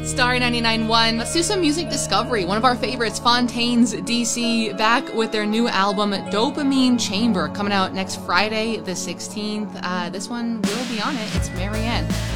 Star 99.1. Let's do some music discovery. One of our favorites, Fontaines DC, back with their new album, Dopamine Chamber, coming out next Friday, the 16th. This one will be on it. It's Marianne.